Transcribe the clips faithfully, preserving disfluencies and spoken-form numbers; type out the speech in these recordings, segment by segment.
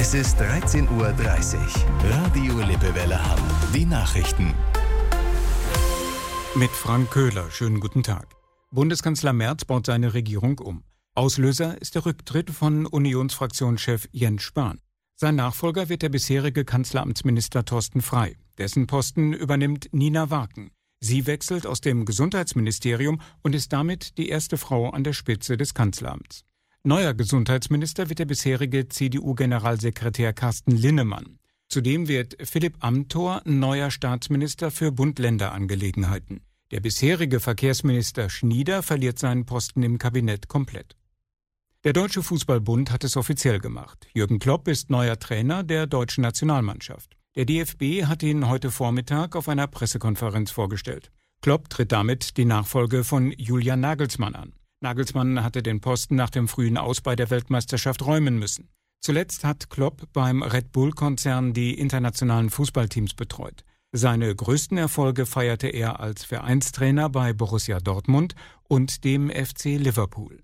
Es ist dreizehn Uhr dreißig. Radio Lippewelle Hamm. Die Nachrichten. Mit Frank Köhler. Schönen guten Tag. Bundeskanzler Merz baut seine Regierung um. Auslöser ist der Rücktritt von Unionsfraktionschef Jens Spahn. Sein Nachfolger wird der bisherige Kanzleramtsminister Thorsten Frey. Dessen Posten übernimmt Nina Warken. Sie wechselt aus dem Gesundheitsministerium und ist damit die erste Frau an der Spitze des Kanzleramts. Neuer Gesundheitsminister wird der bisherige C D U-Generalsekretär Carsten Linnemann. Zudem wird Philipp Amthor neuer Staatsminister für Bund-Länder-Angelegenheiten. Der bisherige Verkehrsminister Schnieder verliert seinen Posten im Kabinett komplett. Der Deutsche Fußballbund hat es offiziell gemacht. Jürgen Klopp ist neuer Trainer der deutschen Nationalmannschaft. Der D F B hat ihn heute Vormittag auf einer Pressekonferenz vorgestellt. Klopp tritt damit die Nachfolge von Julian Nagelsmann an. Nagelsmann hatte den Posten nach dem frühen Aus bei der Weltmeisterschaft räumen müssen. Zuletzt hat Klopp beim Red Bull-Konzern die internationalen Fußballteams betreut. Seine größten Erfolge feierte er als Vereinstrainer bei Borussia Dortmund und dem F C Liverpool.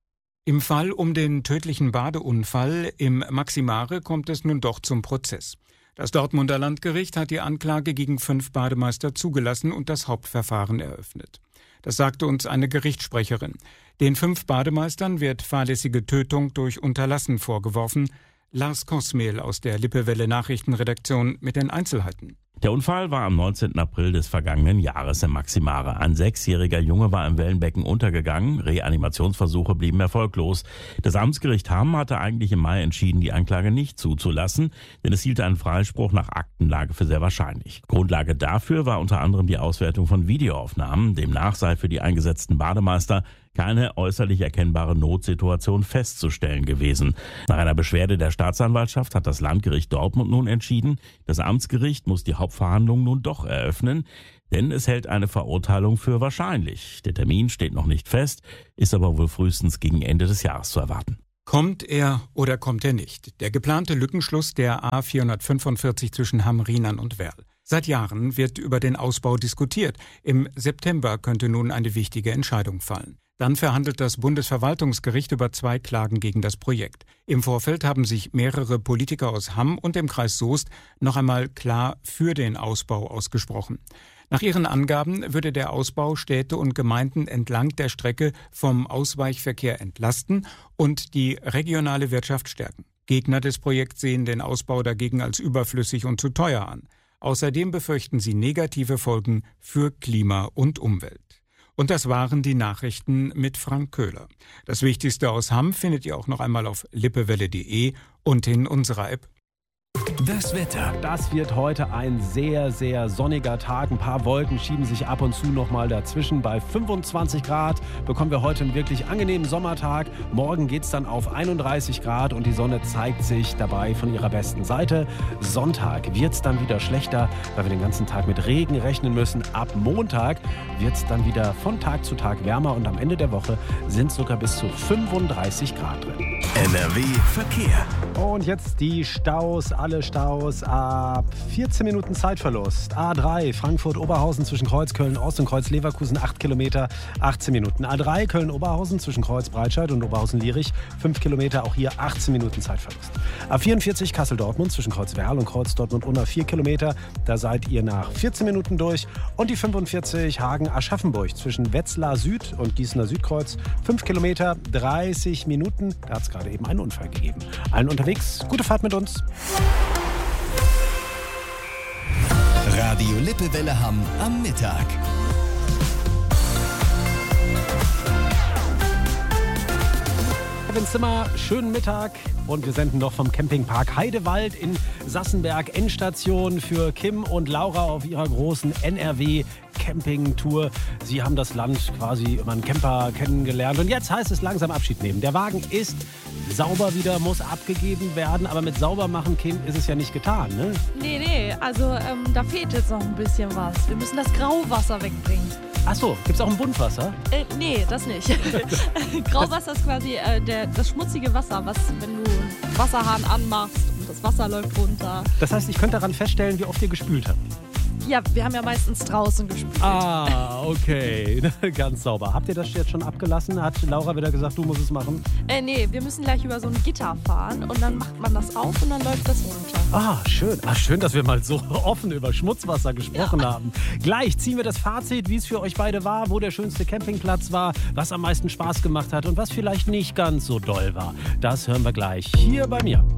Im Fall um den tödlichen Badeunfall im Maximare kommt es nun doch zum Prozess. Das Dortmunder Landgericht hat die Anklage gegen fünf Bademeister zugelassen und das Hauptverfahren eröffnet. Das sagte uns eine Gerichtssprecherin. Den fünf Bademeistern wird fahrlässige Tötung durch Unterlassen vorgeworfen. Lars Kosmehl aus der Lippewelle Nachrichtenredaktion mit den Einzelheiten. Der Unfall war am neunzehnten April des vergangenen Jahres im Maximare. Ein sechsjähriger Junge war im Wellenbecken untergegangen. Reanimationsversuche blieben erfolglos. Das Amtsgericht Hamm hatte eigentlich im Mai entschieden, die Anklage nicht zuzulassen, denn es hielt einen Freispruch nach Aktenlage für sehr wahrscheinlich. Grundlage dafür war unter anderem die Auswertung von Videoaufnahmen. Demnach sei für die eingesetzten Bademeister keine äußerlich erkennbare Notsituation festzustellen gewesen. Nach einer Beschwerde der Staatsanwaltschaft hat das Landgericht Dortmund nun entschieden, das Amtsgericht muss die Hauptverhandlung nun doch eröffnen, denn es hält eine Verurteilung für wahrscheinlich. Der Termin steht noch nicht fest, ist aber wohl frühestens gegen Ende des Jahres zu erwarten. Kommt er oder kommt er nicht? Der geplante Lückenschluss der A vierhundertfünfundvierzig zwischen Hamm-Rheinland und Werl. Seit Jahren wird über den Ausbau diskutiert. Im September könnte nun eine wichtige Entscheidung fallen. Dann verhandelt das Bundesverwaltungsgericht über zwei Klagen gegen das Projekt. Im Vorfeld haben sich mehrere Politiker aus Hamm und dem Kreis Soest noch einmal klar für den Ausbau ausgesprochen. Nach ihren Angaben würde der Ausbau Städte und Gemeinden entlang der Strecke vom Ausweichverkehr entlasten und die regionale Wirtschaft stärken. Gegner des Projekts sehen den Ausbau dagegen als überflüssig und zu teuer an. Außerdem befürchten sie negative Folgen für Klima und Umwelt. Und das waren die Nachrichten mit Frank Köhler. Das Wichtigste aus Hamm findet ihr auch noch einmal auf lippewelle punkt de und in unserer App. Das Wetter. Das wird heute ein sehr, sehr sonniger Tag. Ein paar Wolken schieben sich ab und zu noch mal dazwischen. Bei fünfundzwanzig Grad bekommen wir heute einen wirklich angenehmen Sommertag. Morgen geht es dann auf einunddreißig Grad und die Sonne zeigt sich dabei von ihrer besten Seite. Sonntag wird es dann wieder schlechter, weil wir den ganzen Tag mit Regen rechnen müssen. Ab Montag wird es dann wieder von Tag zu Tag wärmer und am Ende der Woche sind es sogar bis zu fünfunddreißig Grad drin. N R W Verkehr. Und jetzt die Staus, alle Staus ab vierzehn Minuten Zeitverlust. A drei Frankfurt-Oberhausen zwischen Kreuz Köln-Ost und Kreuz Leverkusen acht Kilometer, achtzehn Minuten. A drei Köln-Oberhausen zwischen Kreuz Breitscheid und Oberhausen-Lierich fünf Kilometer, auch hier achtzehn Minuten Zeitverlust. A vierundvierzig Kassel-Dortmund zwischen Kreuz Werl und Kreuz Dortmund-Unna vier Kilometer, da seid ihr nach vierzehn Minuten durch. Und die fünfundvierzig Hagen-Aschaffenburg zwischen Wetzlar Süd und Gießener Südkreuz fünf Kilometer, dreißig Minuten. Da hat es gerade eben einen Unfall gegeben. Allen unterwegs, gute Fahrt mit uns. Radio Lippewelle Hamm am Mittag. Kevin Zimmer, schönen Mittag. Und wir senden noch vom Campingpark Heidewald in Sassenberg, Endstation für Kim und Laura auf ihrer großen N R W-Campingtour. Sie haben das Land quasi über einen Camper kennengelernt. Und jetzt heißt es langsam Abschied nehmen. Der Wagen ist sauber wieder, muss abgegeben werden. Aber mit sauber machen, Kim, ist es ja nicht getan, ne? Nee, nee, also ähm, da fehlt jetzt noch ein bisschen was. Wir müssen das Grauwasser wegbringen. Ach so, gibt's auch ein Buntwasser? Äh, nee, das nicht. Grauwasser ist quasi äh, der, das schmutzige Wasser, was, wenn du einen Wasserhahn anmachst und das Wasser läuft runter. Das heißt, ich könnte daran feststellen, wie oft ihr gespült habt. Ja, wir haben ja meistens draußen gespült. Ah, okay. Ganz sauber. Habt ihr das jetzt schon abgelassen? Hat Laura wieder gesagt, du musst es machen? Äh, nee, wir müssen gleich über so ein Gitter fahren und dann macht man das auf und dann läuft das runter. Ah, schön. Ah, schön, dass wir mal so offen über Schmutzwasser gesprochen ja. haben. Gleich ziehen wir das Fazit, wie es für euch beide war, wo der schönste Campingplatz war, was am meisten Spaß gemacht hat und was vielleicht nicht ganz so doll war. Das hören wir gleich hier bei mir.